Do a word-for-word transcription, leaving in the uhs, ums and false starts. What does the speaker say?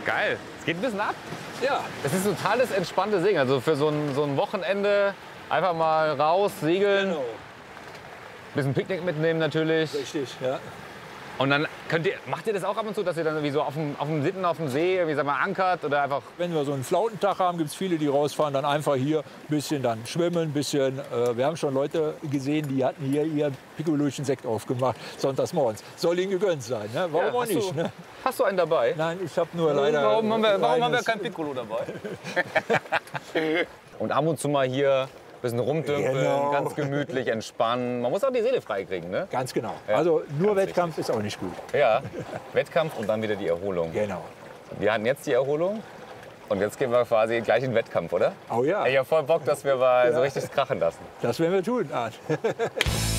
Geil. Es geht ein bisschen ab. Ja, Das ist ein totales entspanntes Ding. Also für so ein, so ein Wochenende einfach mal raus, segeln, genau. bisschen Picknick mitnehmen natürlich. Richtig, ja. Und dann könnt ihr, macht ihr das auch ab und zu, dass ihr dann irgendwie so auf dem, auf dem Sitten auf dem See irgendwie, sag mal, ankert oder einfach... Wenn wir so einen Flautentag haben, gibt es viele, die rausfahren, dann einfach hier ein bisschen dann schwimmen, ein bisschen. Äh, wir haben schon Leute gesehen, die hatten hier ihr Piccolochen Sekt aufgemacht, sonntags morgens. Soll ihnen gegönnt sein, ne? Warum Ja, auch hast nicht? Du, Ne? hast du einen dabei? Nein, ich habe nur leider... Warum haben wir, warum haben wir reines- kein Piccolo dabei? Und ab und zu mal hier ein bisschen rumdümpeln, Genau. ganz gemütlich, entspannen. Man muss auch die Seele freikriegen, ne? Ganz genau. Ja, Also nur ganz Wettkampf ist auch nicht gut. Ja, Wettkampf und dann wieder die Erholung. Genau. Wir hatten jetzt die Erholung und jetzt gehen wir quasi gleich in den Wettkampf, oder? Oh ja, Ich habe voll Bock, dass wir mal so Ja. richtig krachen lassen. das werden wir tun, Arndt.